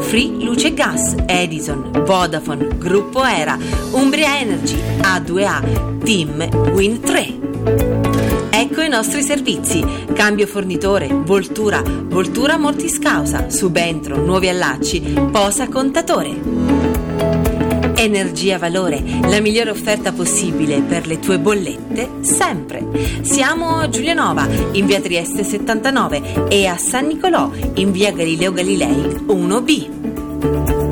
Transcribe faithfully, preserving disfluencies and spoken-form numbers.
Free Luce e Gas, Edison, Vodafone, Gruppo Era, Umbria Energy, A due A, Team, Win tre. Ecco i nostri servizi: cambio fornitore, voltura, voltura mortis causa, subentro, nuovi allacci, posa contatore. Energia Valore, la migliore offerta possibile per le tue bollette, sempre. Siamo a Giulianova, in via Trieste settantanove, e a San Nicolò, in via Galileo Galilei uno B.